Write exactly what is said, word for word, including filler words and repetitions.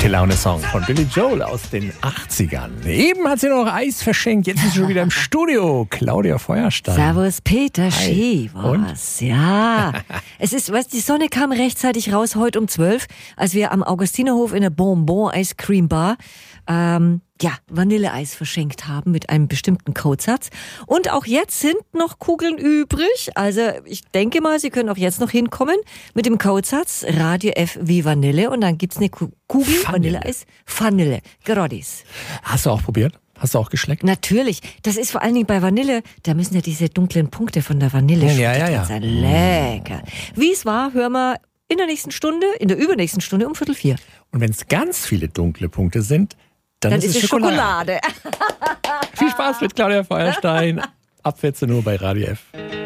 Gute Laune-Song von Billy Joel aus den achtzigern. Eben hat sie noch Eis verschenkt, jetzt ist sie schon wieder im Studio. Claudia Feuerstein. Servus Peter Hi. Schievers. Ja, es ist, weißt, die Sonne kam rechtzeitig raus heute um zwölf, als wir am Augustinerhof in der Bonbon Ice Cream Bar ähm, ja, Vanilleeis verschenkt haben mit einem bestimmten Codesatz. Und auch jetzt sind noch Kugeln übrig. Also ich denke mal, Sie können auch jetzt noch hinkommen mit dem Codesatz Radio F wie Vanille und dann gibt's eine Kugel Vanille. Vanilleeis. Vanille. Grodis. Hast du auch probiert? Hast du auch geschleckt? Natürlich. Das ist vor allen Dingen bei Vanille, da müssen ja diese dunklen Punkte von der Vanille Ja, ja, drin ja. sein. Lecker. Wie es war, hören wir in der nächsten Stunde, in der übernächsten Stunde um Viertel vier. Und wenn es ganz viele dunkle Punkte sind, dann, Dann ist, ist es es Schokolade. Schokolade. Viel Spaß mit Claudia Feuerstein. Ab vierzehn Uhr bei Radio F.